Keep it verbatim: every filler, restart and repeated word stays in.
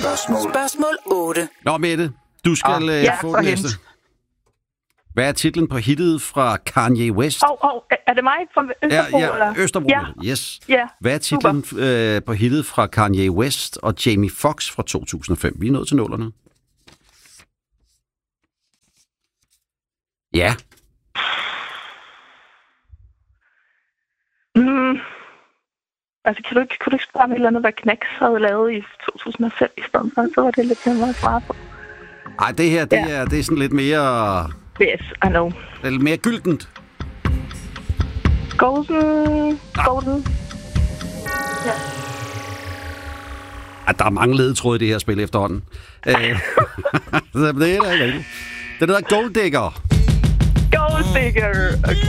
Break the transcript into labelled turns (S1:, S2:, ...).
S1: Spørgsmål. Spørgsmål otte.
S2: Nå, Mette, du skal oh, ja, få den næste. Hvad er titlen på hittet fra Kanye West?
S3: Åh, oh, oh, er det mig fra Østerbro?
S2: Ja, ja,
S3: eller?
S2: Østerbro.
S3: Ja.
S2: Yes.
S3: Ja,
S2: Hvad er titlen øh, på hittet fra Kanye West og Jamie Foxx fra to tusind og fem? Vi er nået til nullerne. Ja.
S3: Mm. Altså, kan du ikke, kunne du ikke spørge mig et eller andet, hvad Knacks havde lavet i to tusind og fem i stedet for? Så var det lidt nemmere at svare på.
S2: Ej, det her, det,
S3: ja.
S2: er, det er sådan lidt mere...
S3: Yes, I know.
S2: Det er lidt mere gyldent.
S3: Golden... Ah. Golden... Ja.
S2: Ej, der er mange ledetråde i det her spil efterhånden. det er da ikke rigtigt. Det hedder Gold Digger.
S3: Gold Digger, okay.